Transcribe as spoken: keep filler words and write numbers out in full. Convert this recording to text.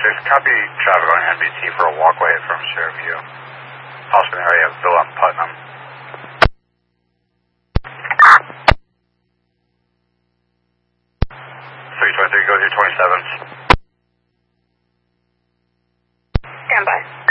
twenty-six, copy traffic on N B T for a walkway from Sheriff View. Hospital area of Villa Putnam. three twenty-three, go to twenty-seven. Stand by.